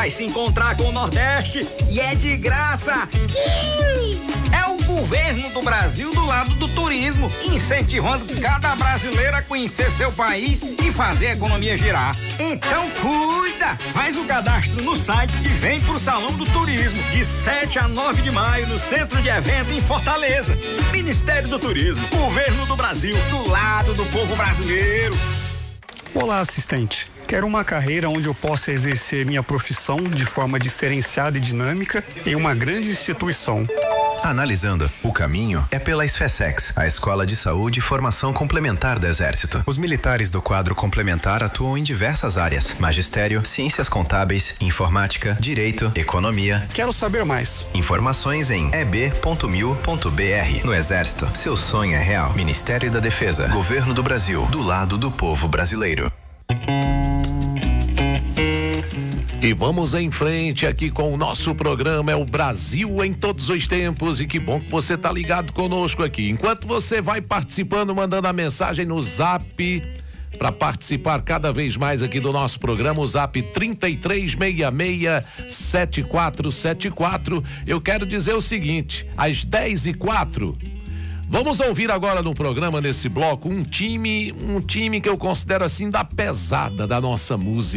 vai se encontrar com o Nordeste e é de graça. É o governo do Brasil do lado do turismo, incentivando cada brasileiro a conhecer seu país e fazer a economia girar. Então cuida! Faz o cadastro no site e vem pro Salão do Turismo, de 7 a 9 de maio, no Centro de Evento em Fortaleza. Ministério do Turismo, Governo do Brasil, do lado do povo brasileiro. Olá, assistente. Quero uma carreira onde eu possa exercer minha profissão de forma diferenciada e dinâmica em uma grande instituição. Analisando, o caminho é pela SFSEX, a Escola de Saúde e Formação Complementar do Exército. Os militares do quadro complementar atuam em diversas áreas: magistério, ciências contábeis, informática, direito, economia. Quero saber mais. Informações em eb.mil.br. No Exército, seu sonho é real. Ministério da Defesa, Governo do Brasil, do lado do povo brasileiro. E vamos em frente aqui com o nosso programa, é o Brasil em todos os tempos, e que bom que você tá ligado conosco aqui. Enquanto você vai participando, mandando a mensagem no Zap, para participar cada vez mais aqui do nosso programa, o Zap 3366-7474. Eu quero dizer o seguinte, às 10h04, vamos ouvir agora no programa, nesse bloco, um time que eu considero assim da pesada da nossa música.